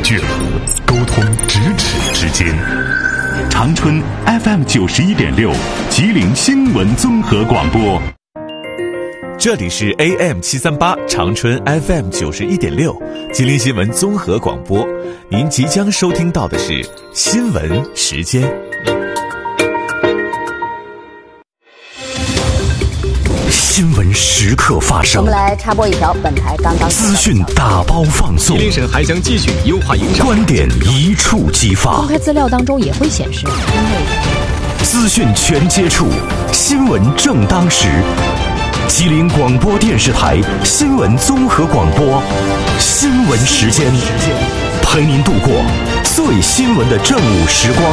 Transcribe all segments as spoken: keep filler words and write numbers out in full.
阙和，沟通咫尺之间。长春 F M 九十一点六，吉林新闻综合广播。 这里是 A M 七三八长春 F M 九十一点六，吉林新闻综合广播。您即将收听到的是新闻时间。新闻时刻发生， 我们来插播一条本台刚刚资讯打包放送， 吉林省还将继续优化营商， 观点一触即发。 公开资料当中也会显示， 资讯全接触，新闻正当时。吉林广播电视台新闻综合广播，新闻时间，陪您度过最新闻的正午时光。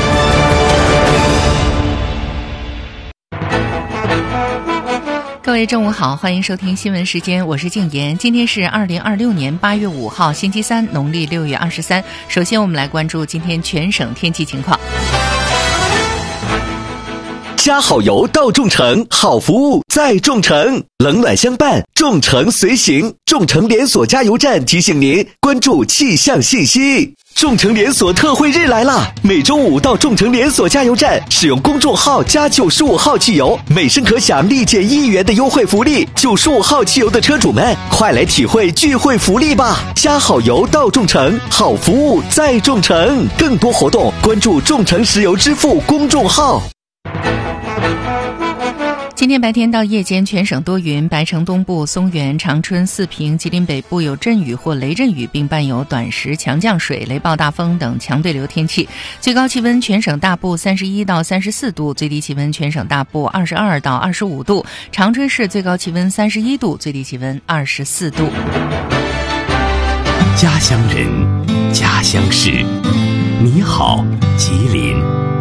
各位中午好，欢迎收听新闻时间，我是静言。今天是二零二六年八月五号，星期三，农历六月二十三。首先，我们来关注今天全省天气情况。 加好油到众诚，好服务在众诚，冷暖相伴，众诚随行。众诚连锁加油站提醒您关注气象信息。众诚连锁特惠日来啦！每周五到众诚连锁加油站，使用公众号加九十五号汽油，每升可享立减一元的优惠福利。九十五号汽油的车主们，快来体会聚会福利吧！加好油到众诚，好服务在众诚。更多活动关注众诚石油支付公众号。 今天白天到夜间，全省多云，白城东部、松原、长春、四平、吉林北部有阵雨或雷阵雨，并伴有短时强降水、雷暴大风等强对流天气。最高气温全省大部三十一到三十四度，最低气温全省大部二十二到二十五度。长春市最高气温三十一度，最低气温二十四度。 家乡人，家乡事，你好，吉林。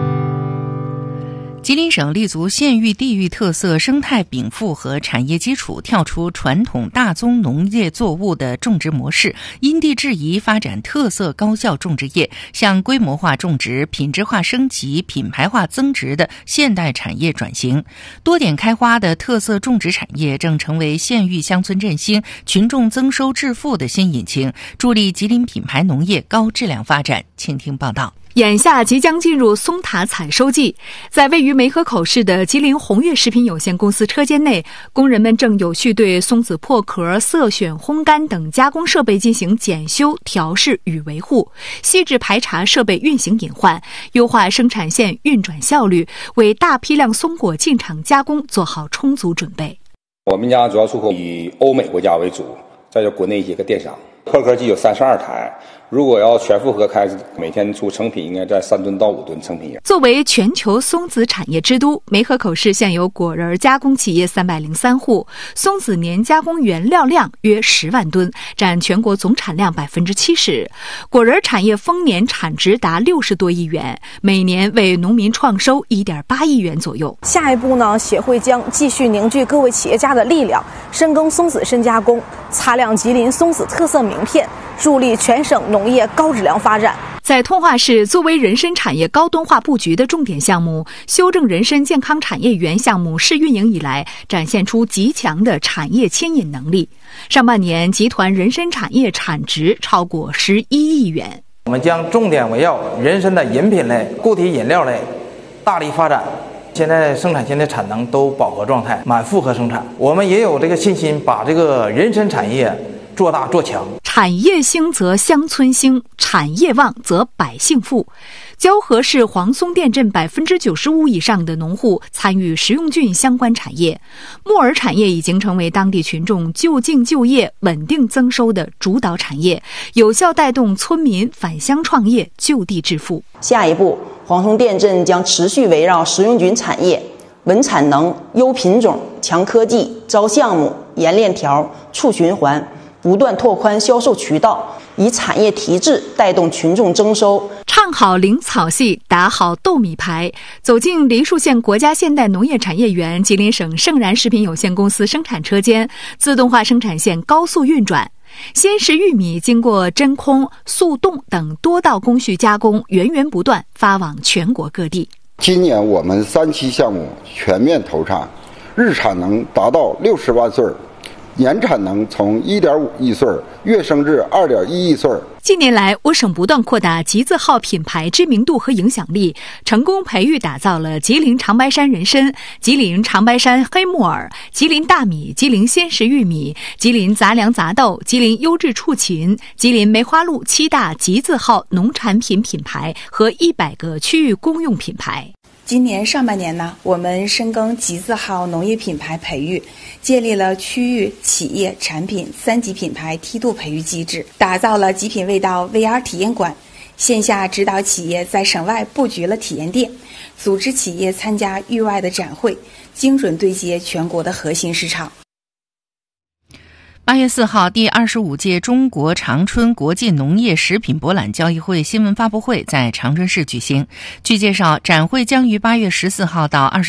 吉林省立足县域地域特色、生态禀赋和产业基础，跳出传统大宗农业作物的种植模式，因地制宜发展特色高效种植业，向规模化种植、品质化升级、品牌化增值的现代产业转型。多点开花的特色种植产业正成为县域乡村振兴、群众增收致富的新引擎，助力吉林品牌农业高质量发展。请听报道。 眼下即将进入松塔采收季，在位于梅河口市的吉林红悦食品有限公司车间内，工人们正有序对松子破壳、色选、烘干等加工设备进行检修、调试与维护，细致排查设备运行隐患，优化生产线运转效率，为大批量松果进场加工做好充足准备。 我们家主要出口以欧美国家为主，再就国内一些个电商。破壳机有三十二台，如果要全负荷开，每天出成品应该在三吨到五吨成品。 作为全球松子产业之都，梅河口市现有果仁加工企业三百零三户，松子年加工原料量约十万吨，占全国总产量百分之七十。果仁产业丰年产值达六十多亿元，每年为农民创收一点八亿元左右。 下一步呢，协会将继续凝聚各位企业家的力量，深耕松子深加工，擦亮吉林松子特色名片，助力全省农业高质量发展。 在通化市作为人参产业高端化布局的重点项目，修正人参健康产业园项目试运营以来，展现出极强的产业牵引能力。上半年，集团人参产业产值超过十一亿元。 我们将重点围绕人参的饮品类、固体饮料类大力发展。现在生产线的产能都饱和状态，满负荷生产。我们也有这个信心，把这个人参产业做大做强。 产业兴则乡村兴，产业旺则百姓富。蛟河市黄松店镇百分之九十五以上的农户参与食用菌相关产业，木耳产业已经成为当地群众就近就业、稳定增收的主导产业，有效带动村民返乡创业、就地致富。 下一步，黄松店镇将持续围绕食用菌产业、稳产能、优品种、强科技、招项目、严链条、促循环，不断拓宽销售渠道，以产业提质带动群众增收。 唱好领草戏，打好豆米牌。走进梨树县国家现代农业产业园，吉林省盛然食品有限公司生产车间，自动化生产线高速运转。鲜食玉米经过真空、速冻等多道工序加工，源源不断发往全国各地。 今年我们三期项目全面投产，日产能达到六十万穗， 年产能从一点五亿穗跃升至二点一亿穗。 近年来，我省不断扩大吉字号品牌知名度和影响力，成功培育打造了吉林长白山人参、吉林长白山黑木耳、吉林大米、吉林鲜食玉米、吉林杂粮杂豆、吉林优质畜禽、吉林梅花鹿七大吉字号农产品品牌和一百个区域公用品牌。 今年上半年呢，我们深耕吉字号农业品牌培育，建立了区域、企业、产品三级品牌梯度培育机制，打造了极品味道 V R 体验馆，线下指导企业在省外布局了体验店，组织企业参加域外的展会，精准对接全国的核心市场。 八月四号，第二十五届中国长春国际农业食品博览交易会新闻发布会在长春市举行。据介绍，展会将于八月十四号到二十